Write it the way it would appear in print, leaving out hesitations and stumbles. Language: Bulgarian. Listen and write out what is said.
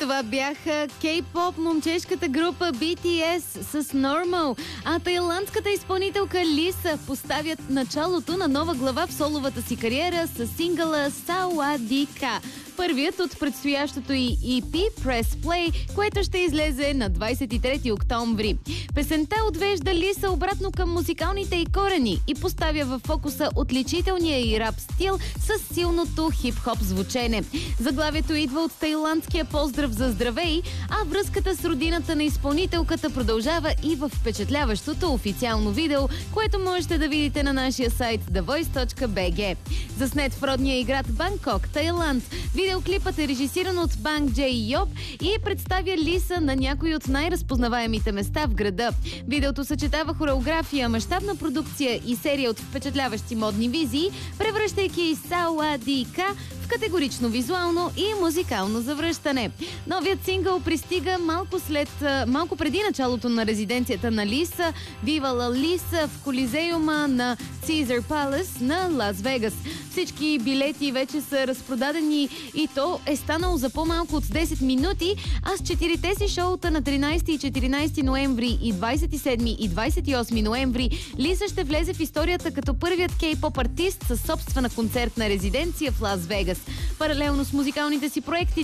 Това бяха K-pop момчешката група BTS с Normal, а тайландската изпълнителка Лиса поставят началото на нова глава в соловата си кариера с сингъла Сауадика. Първият от предстоящото и EP Press Play, което ще излезе на 23 октомври. Песента отвежда Лиса обратно към музикалните й корени и поставя в фокуса отличителния и рап стил с силното хип-хоп звучене. Заглавието идва от тайландския поздрав за здравей, а връзката с родината на изпълнителката продължава и в впечатляващото официално видео, което можете да видите на нашия сайт thevoice.bg. Заснет в родния град Бангкок, Тайланд, видеоклипът е режисиран от Банг Джей Йоп и представя Лиса на някои от най-разпознаваемите места в града. Видеото съчетава хореография, мащабна продукция и серия от впечатляващи модни визии, превръщайки Сауадика в категорично визуално и музикално завръщане. Новият сингъл пристига малко преди началото на резиденцията на Лиса, Viva La Lisa, в Колизеума на Caesars Palace на Лас Вегас. Всички билети вече са разпродадени и то е станало за по-малко от 10 минути, а с 4-те си шоута на 13 и 14 ноември и 27 и 28 ноември Лиса ще влезе в историята като първият кей-поп артист със собствена концертна резиденция в Лас Вегас. Паралелно с музикалните си проекти